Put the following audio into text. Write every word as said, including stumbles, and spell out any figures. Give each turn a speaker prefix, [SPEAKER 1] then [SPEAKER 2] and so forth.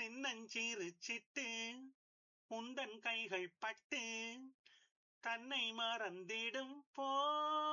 [SPEAKER 1] சின்னஞ்சிறு சிட்டு உந்தன் கைகள் பட்டு தன்னை மறந்திடும் போது